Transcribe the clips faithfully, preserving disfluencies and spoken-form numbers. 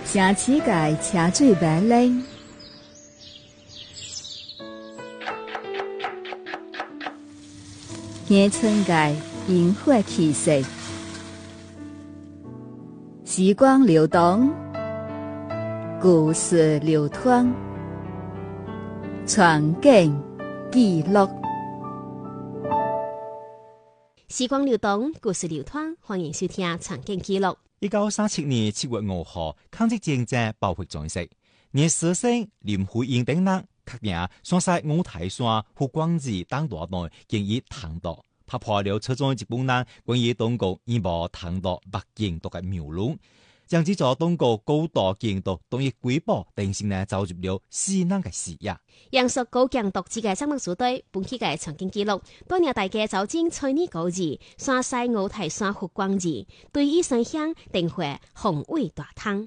城市界车水马龙，乡村界烟火气息，时光流动，故事流淌，传景记录。 时光流动，故事流淌，欢迎收听《传景记錄》。 一九三七年七月五號，抗日戰爭爆發狀勢，葉師生、林徽因等人確認上山五台山福光寺等大內建議tan道，拍破了初中日本人關於中國以無tan道北京道嘅謬論，將之做中國高度建道同意規劃，定性呢走入了死人嘅視野。 楊述高強獨自嘅生命組隊，本期嘅傳景記錄，當日大家走進翠泥高寺、山西五台山福光寺，對於山鄉定會宏偉大湯。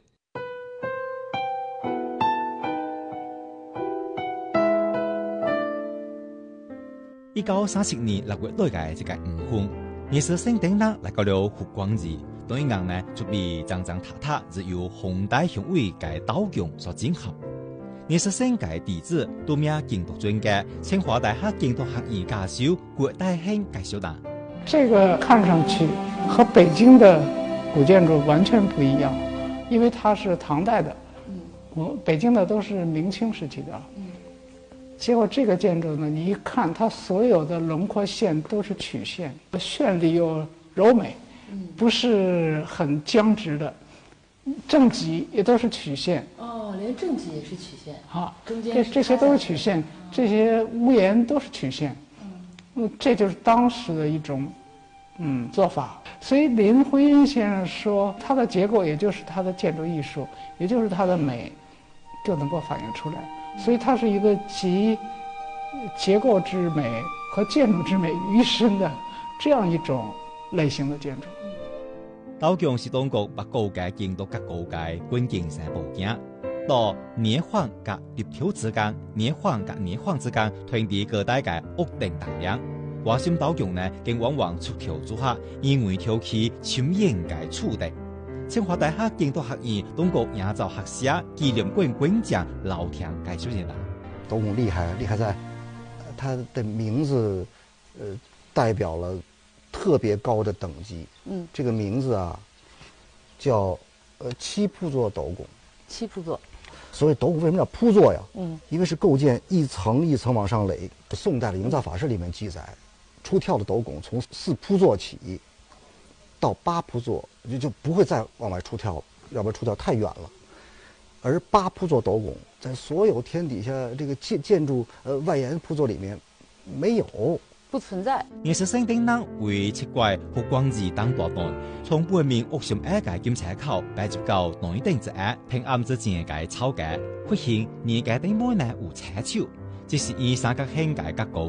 一九三七年六月六日嘅一個午後，葉師生等人來到了福光寺，當一人呢就被張張塔塔只有宏大雄偉嘅道宮所震撼。葉師生嘅弟子都名建築專家，清華大學建築學院教授郭大興介紹的。 這個看上去和北京的古建築完全不一樣，因為它是唐代的，我北京的都是明清時期的。結果這個建築呢，你一看它所有的輪廓線都是曲線，絢麗又柔美，不是很僵直的。正脊也都是曲線。 哦，連正脊也是曲線。 好， 中間這這些都是曲線，這些屋檐都是曲線。嗯，這就是當時的一種嗯做法。所以林徽因先生說，它的結構也就是它的建築藝術，也就是它的美，就能夠反映出來。所以它是一個集結構之美和建築之美於身的這樣一種類型的建築。 道宮是中國北高嘅建築及高嘅關鍵性部件，到年晃及立條之間，年晃及年晃之間，團地各大嘅屋頂大梁。華山道宮呢，更往往出條組合，因為挑起深遠嘅處地。清華大學建築學院中國營造學社紀念館館長老田介紹人啦。 道宮厲害，厲害在它的名字，呃，代表了特別高的等級。嗯，這個名字啊，叫呃七鋪座斗拱。 七鋪座。 所以斗拱為什麼叫鋪座呀？ 嗯， 因為是構建一層一層往上壘。宋代的營造法式裡面記載，出跳的斗拱從四鋪座起到八鋪座，就就不會再往外出跳，要不然出跳太遠了。而八鋪座斗拱在所有天底下這個建建築呃外延鋪座裡面沒有。 不存在。 葉師生等人為七怪福光寺等大內，從背面屋上一個檢查口擺入到內頂之下，平暗之間嘅草架，發現年屆頂妹呢有車手，即是以三角形嘅結構